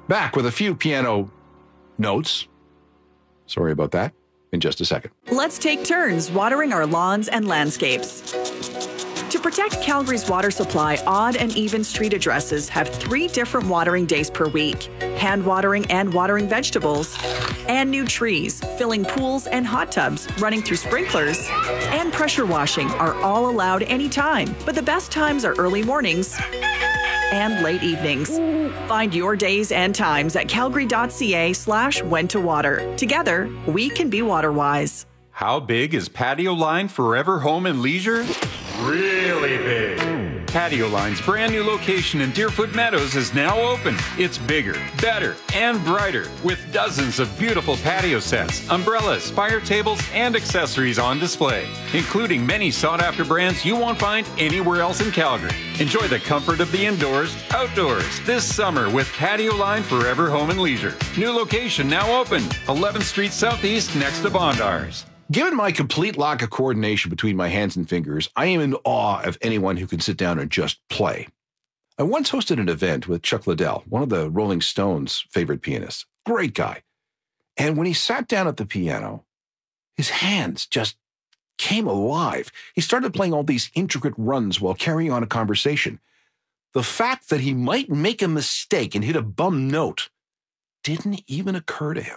Back with a few piano notes. Sorry about that. In just a second. Let's take turns watering our lawns and landscapes. To protect Calgary's water supply, odd and even street addresses have 3 different watering days per week. Hand watering and watering vegetables. And new trees, filling pools and hot tubs, running through sprinklers. And pressure washing are all allowed anytime, but the best times are early mornings and late evenings. Find your days and times at calgary.ca/when-to-water. Together, we can be water-wise. How big is Patio Line Forever Home and Leisure? Really big. Patio Line's brand new location in Deerfoot Meadows is now open. It's bigger, better, and brighter with dozens of beautiful patio sets, umbrellas, fire tables, and accessories on display, including many sought-after brands you won't find anywhere else in Calgary. Enjoy the comfort of the indoors, outdoors this summer with Patio Line Forever Home and Leisure. New location now open, 11th Street Southeast next to Bondars. Given my complete lack of coordination between my hands and fingers, I am in awe of anyone who can sit down and just play. I once hosted an event with Chuck Liddell, one of the Rolling Stones' favorite pianists. Great guy. And when he sat down at the piano, his hands just came alive. He started playing all these intricate runs while carrying on a conversation. The fact that he might make a mistake and hit a bum note didn't even occur to him.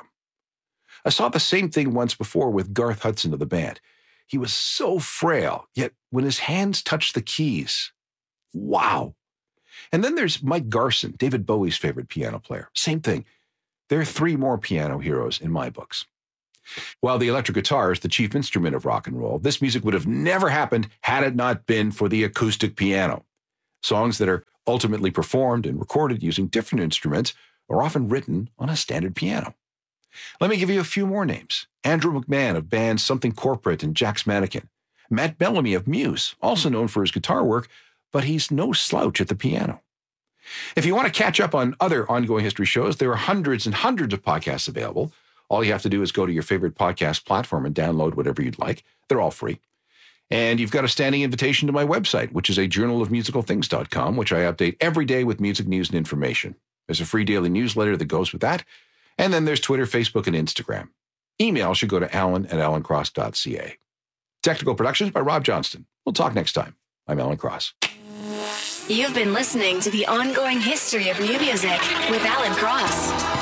I saw the same thing once before with Garth Hudson of the band. He was so frail, yet when his hands touched the keys, wow. And then there's Mike Garson, David Bowie's favorite piano player. Same thing. There are 3 more piano heroes in my books. While the electric guitar is the chief instrument of rock and roll, this music would have never happened had it not been for the acoustic piano. Songs that are ultimately performed and recorded using different instruments are often written on a standard piano. Let me give you a few more names. Andrew McMahon of bands Something Corporate and Jack's Mannequin. Matt Bellamy of Muse, also known for his guitar work, but he's no slouch at the piano. If you want to catch up on other ongoing history shows, there are hundreds and hundreds of podcasts available. All you have to do is go to your favorite podcast platform and download whatever you'd like. They're all free. And you've got a standing invitation to my website, which is a journalofmusicalthings.com, which I update every day with music news and information. There's a free daily newsletter that goes with that. And then there's Twitter, Facebook, and Instagram. Email should go to alan@alancross.ca. Technical productions by Rob Johnston. We'll talk next time. I'm Alan Cross. You've been listening to The Ongoing History of New Music with Alan Cross.